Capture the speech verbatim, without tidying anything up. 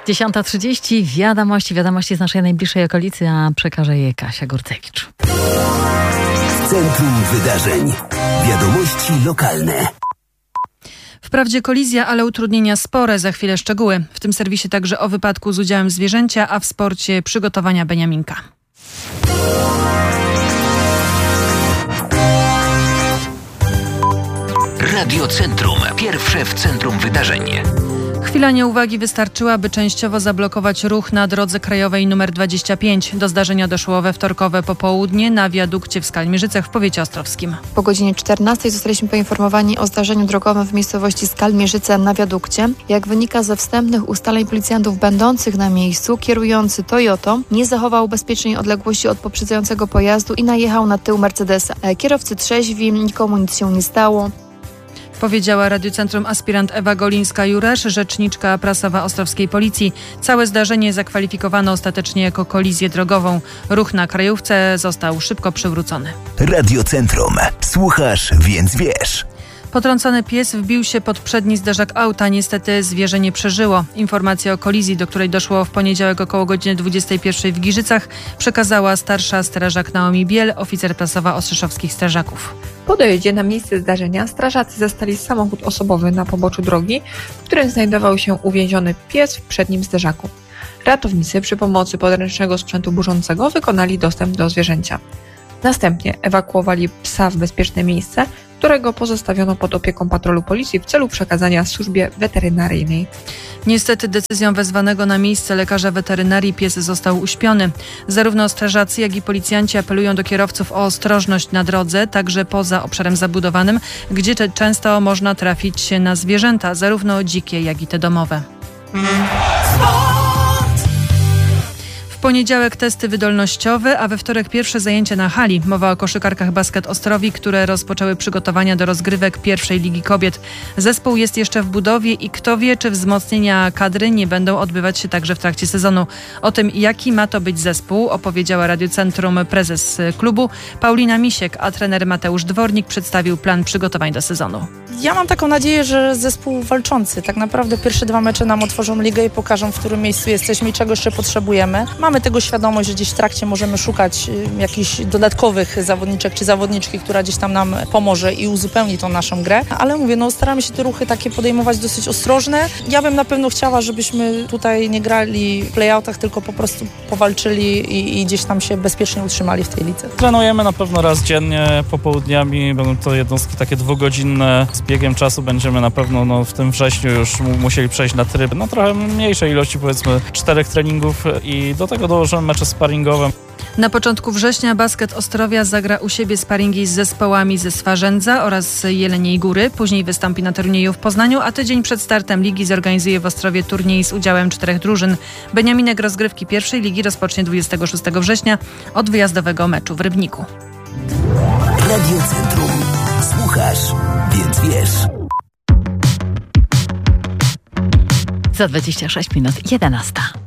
dziesiąta trzydzieści. Wiadomości, wiadomości z naszej najbliższej okolicy, a przekaże je Kasia Górcewicz. W centrum wydarzeń. Wiadomości lokalne. Wprawdzie kolizja, ale utrudnienia spore. Za chwilę szczegóły. W tym serwisie także o wypadku z udziałem zwierzęcia, a w sporcie przygotowania Beniaminka. Radio Centrum. Pierwsze w centrum wydarzeń. Chwila nieuwagi wystarczyła, by częściowo zablokować ruch na drodze krajowej nr dwadzieścia pięć. Do zdarzenia doszło we wtorkowe popołudnie na wiadukcie w Skalmierzycach w powiecie ostrowskim. Po godzinie czternastej zostaliśmy poinformowani o zdarzeniu drogowym w miejscowości Skalmierzyce na wiadukcie. Jak wynika ze wstępnych ustaleń policjantów będących na miejscu, kierujący Toyotą nie zachował bezpiecznej odległości od poprzedzającego pojazdu i najechał na tył Mercedesa. Kierowcy trzeźwi, nikomu nic się nie stało. Powiedziała Radiocentrum aspirant Ewa Golińska-Juresz, rzeczniczka prasowa ostrowskiej policji. Całe zdarzenie zakwalifikowano ostatecznie jako kolizję drogową. Ruch na krajówce został szybko przywrócony. Radiocentrum. Słuchasz, więc wiesz. Potrącony pies wbił się pod przedni zderzak auta. Niestety zwierzę nie przeżyło. Informację o kolizji, do której doszło w poniedziałek około godziny dwudziestej pierwszej w Giżycach, przekazała starsza strażak Naomi Biel, oficer prasowa ostrzeszowskich strażaków. Po dojeździe na miejsce zdarzenia strażacy zastali samochód osobowy na poboczu drogi, w którym znajdował się uwięziony pies w przednim zderzaku. Ratownicy przy pomocy podręcznego sprzętu burzącego wykonali dostęp do zwierzęcia. Następnie ewakuowali psa w bezpieczne miejsce, którego pozostawiono pod opieką patrolu policji w celu przekazania służbie weterynaryjnej. Niestety decyzją wezwanego na miejsce lekarza weterynarii pies został uśpiony. Zarówno strażacy, jak i policjanci apelują do kierowców o ostrożność na drodze, także poza obszarem zabudowanym, gdzie często można trafić na zwierzęta, zarówno dzikie, jak i te domowe. W poniedziałek testy wydolnościowe, a we wtorek pierwsze zajęcia na hali. Mowa o koszykarkach Basket Ostrowi, które rozpoczęły przygotowania do rozgrywek pierwszej Ligi Kobiet. Zespół jest jeszcze w budowie i kto wie, czy wzmocnienia kadry nie będą odbywać się także w trakcie sezonu. O tym, jaki ma to być zespół, opowiedziała Radiocentrum prezes klubu Paulina Misiek, a trener Mateusz Dwornik przedstawił plan przygotowań do sezonu. Ja mam taką nadzieję, że zespół walczący. Tak naprawdę pierwsze dwa mecze nam otworzą ligę i pokażą, w którym miejscu jesteśmy i czego jeszcze potrzebujemy. Mamy tego świadomość, że gdzieś w trakcie możemy szukać jakichś dodatkowych zawodniczek czy zawodniczki, która gdzieś tam nam pomoże i uzupełni tą naszą grę. Ale mówię, no staramy się te ruchy takie podejmować dosyć ostrożne. Ja bym na pewno chciała, żebyśmy tutaj nie grali w playoutach, tylko po prostu powalczyli i, i gdzieś tam się bezpiecznie utrzymali w tej lidze. Trenujemy na pewno raz dziennie, popołudniami. Będą to jednostki takie dwugodzinne. Z biegiem czasu będziemy na pewno no, w tym wrześniu już musieli przejść na tryb. No trochę mniejszej ilości, powiedzmy czterech treningów i do tego dołożymy mecze sparingowe. Na początku września Basket Ostrowia zagra u siebie sparingi z zespołami ze Swarzędza oraz Jeleniej Góry. Później wystąpi na turnieju w Poznaniu, a tydzień przed startem ligi zorganizuje w Ostrowie turniej z udziałem czterech drużyn. Beniaminek rozgrywki pierwszej ligi rozpocznie dwudziestego szóstego września od wyjazdowego meczu w Rybniku. Radio Centrum. Słuchasz, więc wiesz. Za dwadzieścia sześć minut jedenasta.